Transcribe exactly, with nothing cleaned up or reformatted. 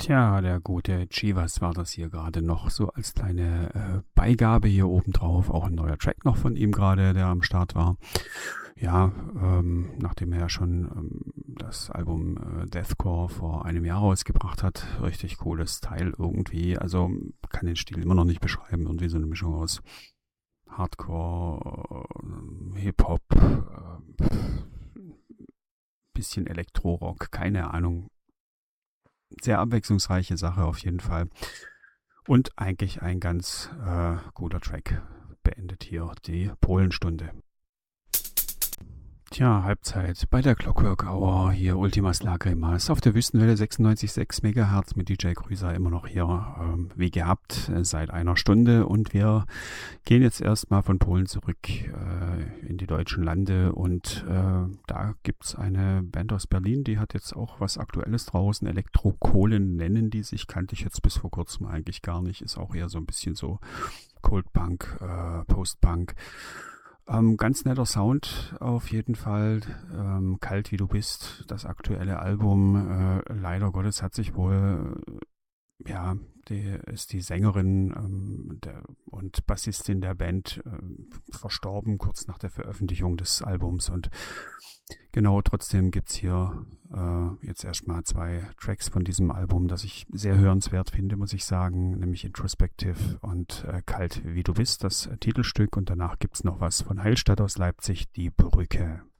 Tja, der gute Chivas war das hier gerade noch so als kleine äh, Beigabe hier oben drauf. Auch ein neuer Track noch von ihm gerade, der am Start war. Ja, ähm, nachdem er ja schon ähm, das Album äh, Deathcore vor einem Jahr rausgebracht hat. Richtig cooles Teil irgendwie. Also kann den Stil immer noch nicht beschreiben. Irgendwie so eine Mischung aus Hardcore, äh, Hip-Hop, äh, bisschen Elektro-Rock, keine Ahnung. Sehr abwechslungsreiche Sache auf jeden Fall. Und eigentlich ein ganz äh, guter Track beendet hier die Polenstunde. Tja, Halbzeit bei der Clockwork Hour, hier Ultimas Lagrimas auf der Wüstenwelle sechsundneunzig Komma sechs Megahertz mit D J Grüßer immer noch hier, ähm, wie gehabt, äh, seit einer Stunde. Und wir gehen jetzt erstmal von Polen zurück äh, in die deutschen Lande. Und äh, da gibt's eine Band aus Berlin, die hat jetzt auch was Aktuelles draußen. Elektrokohlen nennen die sich, kannte ich jetzt bis vor kurzem eigentlich gar nicht. Ist auch eher so ein bisschen so Cold Punk, äh, Post-Punk. Ähm, ganz netter Sound auf jeden Fall. Ähm, Kalt wie du bist, das aktuelle Album. Äh, leider Gottes hat sich wohl, äh, ja, die ist die Sängerin ähm, der, und Bassistin der Band äh, verstorben kurz nach der Veröffentlichung des Albums. Und genau, trotzdem gibt's hier äh, jetzt erstmal zwei Tracks von diesem Album, das ich sehr hörenswert finde, muss ich sagen, nämlich Introspective und äh, Kalt wie du bist, das äh, Titelstück. Und danach gibt's noch was von Heilstadt aus Leipzig, die Brücke.